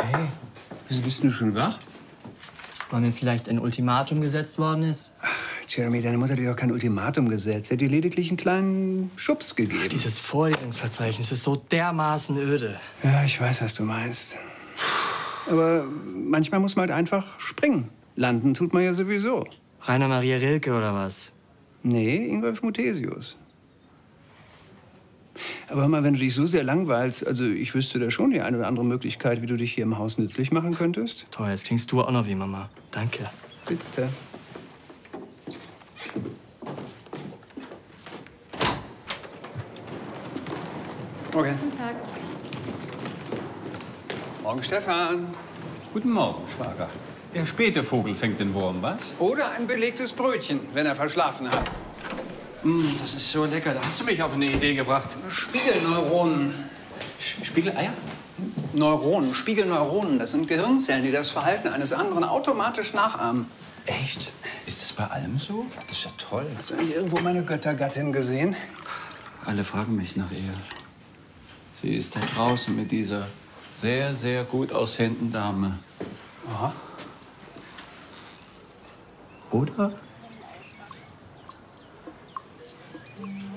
Hey, wieso bist du schon wach? Weil mir vielleicht ein Ultimatum gesetzt worden ist? Ach, Jeremy, deine Mutter hat dir doch kein Ultimatum gesetzt. Sie hat dir lediglich einen kleinen Schubs gegeben. Ach, dieses Vorlesungsverzeichnis ist so dermaßen öde. Ja, ich weiß, was du meinst. Aber manchmal muss man halt einfach springen. Landen tut man ja sowieso. Rainer Maria Rilke oder was? Nee, Ingolf Muthesius. Aber hör mal, wenn du dich so sehr langweilst, also ich wüsste da schon die eine oder andere Möglichkeit, wie du dich hier im Haus nützlich machen könntest. Toll, jetzt klingst du auch noch wie Mama. Danke. Bitte. Okay. Guten Tag. Morgen, Stefan. Guten Morgen, Schwager. Der späte Vogel fängt den Wurm, was? Oder ein belegtes Brötchen, wenn er verschlafen hat. Das ist so lecker. Da hast du mich auf eine Idee gebracht. Spiegelneuronen. Spiegeleier? Neuronen, Spiegelneuronen, das sind Gehirnzellen, die das Verhalten eines anderen automatisch nachahmen. Echt? Ist das bei allem so? Das ist ja toll. Hast du eigentlich irgendwo meine Göttergattin gesehen? Alle fragen mich nach ihr. Sie ist da draußen mit dieser sehr, sehr gut aussehenden Dame. Aha. Oder?